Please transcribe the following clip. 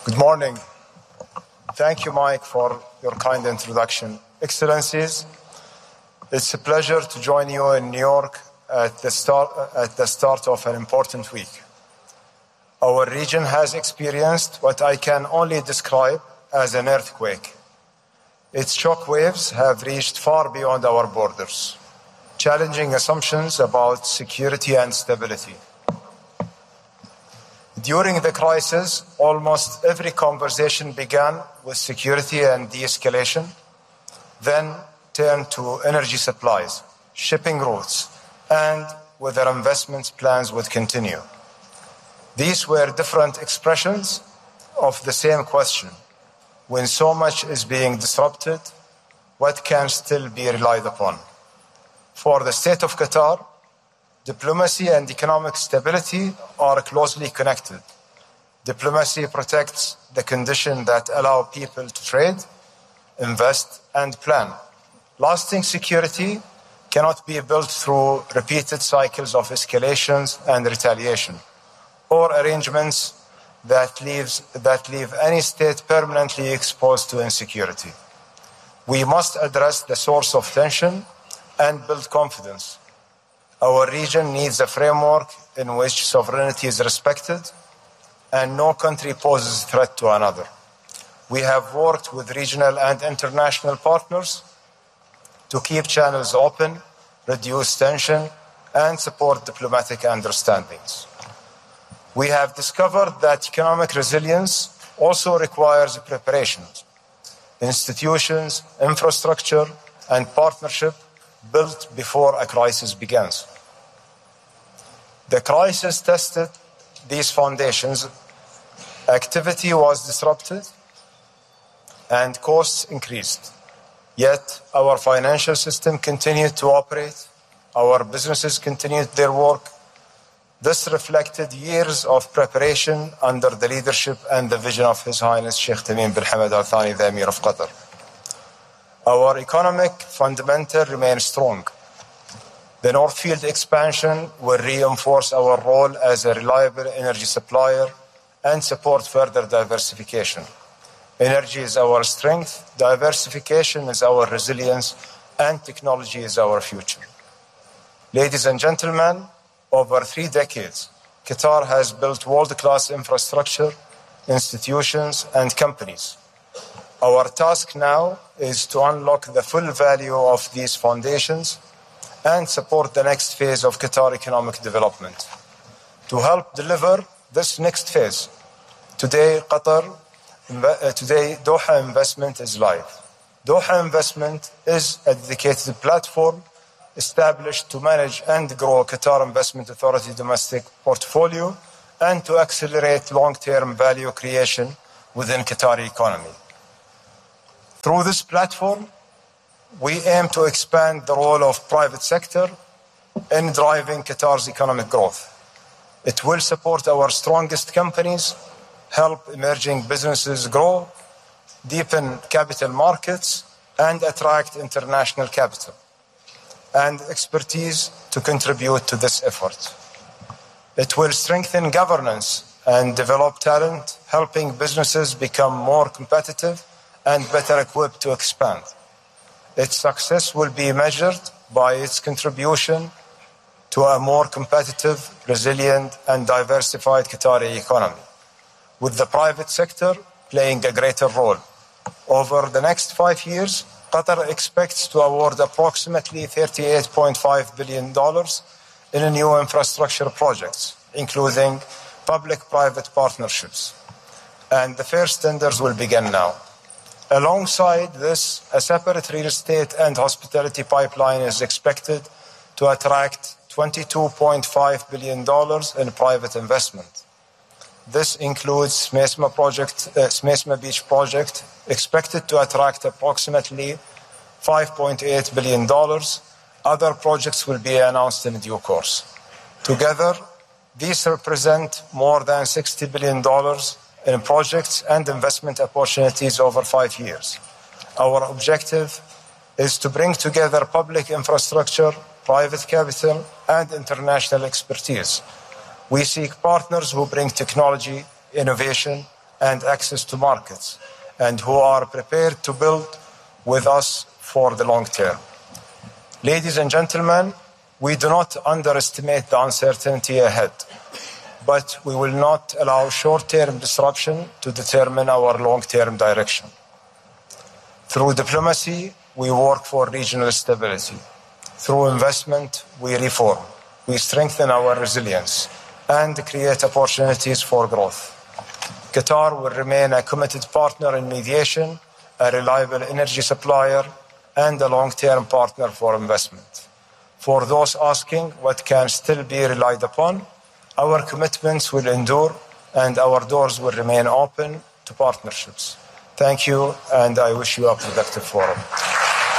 Good morning. Thank you, Mike, for your kind introduction. Excellencies, it's a pleasure to join you in New York at the start of an important week. Our region has experienced what I can only describe as an earthquake. Its shock waves have reached far beyond our borders, challenging assumptions about security and stability. During the crisis, almost every conversation began with security and de-escalation, then turned to energy supplies, shipping routes, and whether investment plans would continue. These were different expressions of the same question. When so much is being disrupted, what can still be relied upon? For the state of Qatar, diplomacy and economic stability are closely connected. Diplomacy protects the conditions that allow people to trade, invest, and plan. Lasting security cannot be built through repeated cycles of escalations and retaliation, or arrangements that leave any state permanently exposed to insecurity. We must address the source of tension and build confidence. Our region needs a framework in which sovereignty is respected and no country poses a threat to another. We have worked with regional and international partners to keep channels open, reduce tension, and support diplomatic understandings. We have discovered that economic resilience also requires preparation. Institutions, infrastructure, and partnership built before a crisis begins. The crisis tested these foundations. Activity was disrupted and costs increased. Yet our financial system continued to operate. Our businesses continued their work. This reflected years of preparation under the leadership and the vision of His Highness Sheikh Tamim bin Hamad Al Thani, the Emir of Qatar. Our economic fundamentals remain strong. The North Field expansion will reinforce our role as a reliable energy supplier and support further diversification. Energy is our strength, diversification is our resilience, and technology is our future. Ladies and gentlemen, over 3 decades, Qatar has built world-class infrastructure, institutions, and companies. Our task now is to unlock the full value of these foundations and support the next phase of Qatar economic development. To help deliver this next phase, today Doha Investment is live. Doha Investment is a dedicated platform established to manage and grow Qatar Investment Authority domestic portfolio and to accelerate long-term value creation within Qatari economy. Through this platform, we aim to expand the role of private sector in driving Qatar's economic growth. It will support our strongest companies, help emerging businesses grow, deepen capital markets, and attract international capital and expertise to contribute to this effort. It will strengthen governance and develop talent, helping businesses become more competitive and better equipped to expand. Its success will be measured by its contribution to a more competitive, resilient, and diversified Qatari economy, with the private sector playing a greater role. Over the next 5 years, Qatar expects to award approximately $38.5 billion in new infrastructure projects, including public-private partnerships. And the first tenders will begin now. Alongside this, a separate real estate and hospitality pipeline is expected to attract $22.5 billion in private investment. This includes Smeesma Beach project, expected to attract approximately $5.8 billion. Other projects will be announced in due course. Together, these represent more than $60 billion in projects and investment opportunities over 5 years. Our objective is to bring together public infrastructure, private capital, and international expertise. We seek partners who bring technology, innovation, and access to markets, and who are prepared to build with us for the long term. Ladies and gentlemen, we do not underestimate the uncertainty ahead, but we will not allow short-term disruption to determine our long-term direction. Through diplomacy, we work for regional stability. Through investment, we reform. We strengthen our resilience and create opportunities for growth. Qatar will remain a committed partner in mediation, a reliable energy supplier, and a long-term partner for investment. For those asking what can still be relied upon, our commitments will endure and our doors will remain open to partnerships. Thank you, and I wish you a productive forum.